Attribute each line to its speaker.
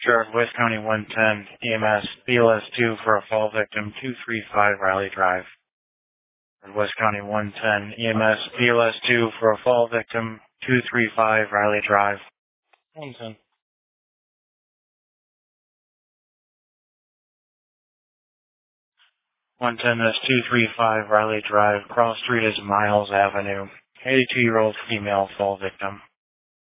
Speaker 1: Sheriff, West County 110, EMS, BLS 2 for a fall victim, 235 Riley Drive. West County 110, EMS, BLS 2 for a fall victim, 235 Riley Drive. 110. 110, that's 235 Riley Drive. Cross street is Miles Avenue. 82-year-old female fall victim.